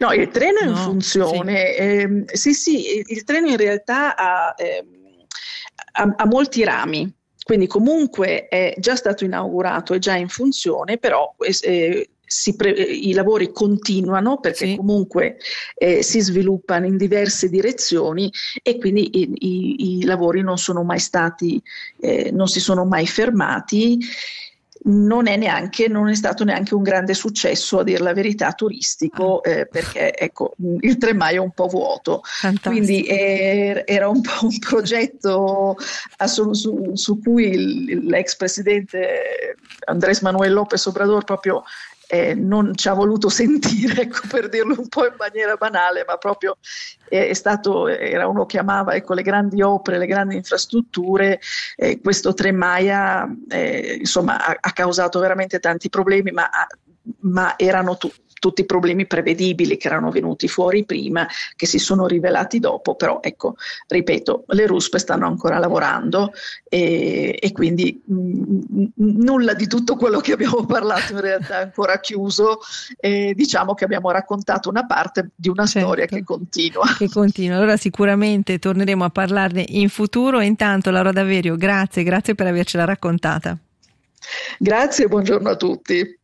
No, il treno è in No, sì, funzione. Sì, sì, il treno in realtà ha molti rami, quindi comunque è già stato inaugurato, è già in funzione, però i lavori continuano perché sì. comunque si sviluppano in diverse direzioni e quindi i lavori non sono mai stati, non si sono mai fermati. Non è stato neanche un grande successo, a dir la verità, Ah, turistico, perché ecco, il 3 maio è un po' vuoto. Quindi fantastico. era un po' un progetto su cui l'ex presidente Andrés Manuel López Obrador proprio non ci ha voluto sentire, ecco, per dirlo un po' in maniera banale, ma proprio era uno che amava, ecco, le grandi opere, le grandi infrastrutture. Questo Tre Maia insomma, ha causato veramente tanti problemi, ma erano tutti problemi prevedibili che erano venuti fuori prima, che si sono rivelati dopo, però ecco, ripeto, le ruspe stanno ancora lavorando e quindi nulla di tutto quello che abbiamo parlato in realtà è ancora chiuso, diciamo che abbiamo raccontato una parte di una storia che Certo, continua. che continua. Allora sicuramente torneremo a parlarne in futuro. E intanto, Laura Daverio, grazie, grazie per avercela raccontata. Grazie e buongiorno a tutti.